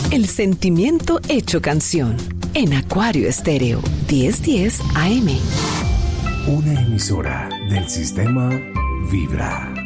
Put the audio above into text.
El sentimiento hecho canción. En Acuario Estéreo, 1010 AM. Una emisora del sistema Vibra.